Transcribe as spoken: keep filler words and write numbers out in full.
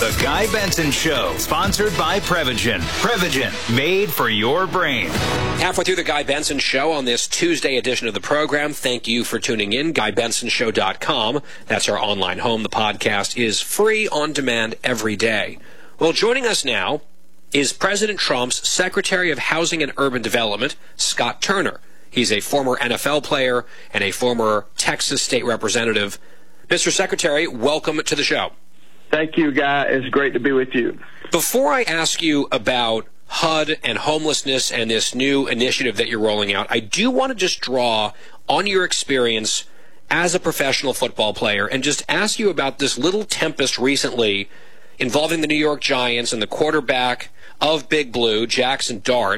The Guy Benson Show, sponsored by Prevagen. Prevagen, made for your brain. Halfway through the Guy Benson Show on this Tuesday edition of the program. Thank you for tuning in. guy benson show dot com. That's our online home. The podcast is free on demand every day. Well, joining us now is President Trump's Secretary of Housing and Urban Development, Scott Turner. He's a former N F L player and a former Texas state representative. Mister Secretary, welcome to the show. Thank you, Guy. It's great to be with you. Before I ask you about H U D and homelessness and this new initiative that you're rolling out, I do want to just draw on your experience as a professional football player and just ask you about this little tempest recently involving the New York Giants and the quarterback of Big Blue, Jackson Dart.